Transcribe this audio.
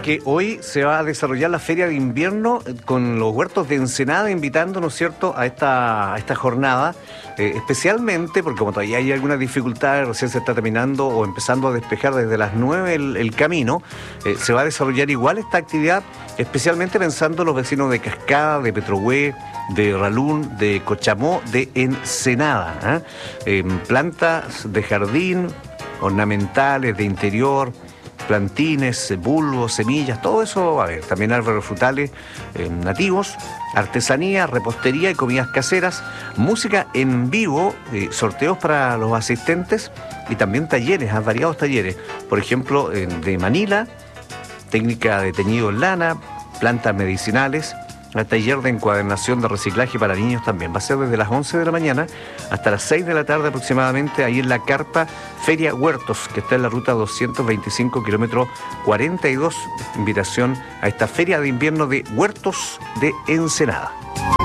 que hoy se va a desarrollar la feria de invierno con los huertos de Ensenada, invitando, ¿no es cierto?, a esta jornada, especialmente porque como todavía hay algunas dificultades, recién se está terminando o empezando a despejar desde las 9 el camino, se va a desarrollar igual esta actividad, especialmente pensando en los vecinos de Cascada, de Petrohue, de Ralún, de Cochamó, de Ensenada, plantas de jardín, ornamentales, de interior, plantines, bulbos, semillas, todo eso va a haber. También árboles frutales nativos, artesanía, repostería y comidas caseras, música en vivo, sorteos para los asistentes y también talleres, variados talleres. Por ejemplo, de Manila, técnica de teñido en lana, plantas medicinales, el taller de encuadernación de reciclaje para niños también. Va a ser desde las 11 de la mañana hasta las 6 de la tarde aproximadamente, ahí en la carpa Feria Huertos, que está en la ruta 225, kilómetro 42. Invitación a esta Feria de Invierno de Huertos de Ensenada.